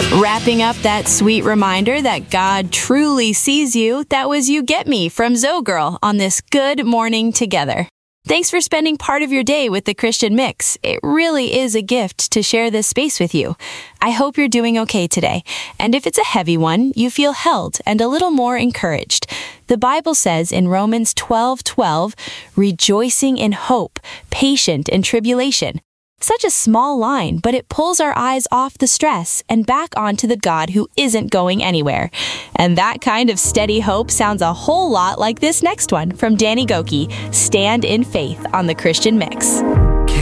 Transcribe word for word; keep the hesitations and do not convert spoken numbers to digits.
Wrapping up that sweet reminder that God truly sees you, that was You Get Me from Zoe Girl on this Good Morning Together. Thanks for spending part of your day with the Christian Mix. It really is a gift to share this space with you. I hope you're doing okay today. And if it's a heavy one, you feel held and a little more encouraged. The Bible says in Romans twelve twelve, rejoicing in hope, patient in tribulation. Such a small line, but it pulls our eyes off the stress and back onto the God who isn't going anywhere. And that kind of steady hope sounds a whole lot like this next one from Danny Gokey, Stand in Faith on the Christian Mix.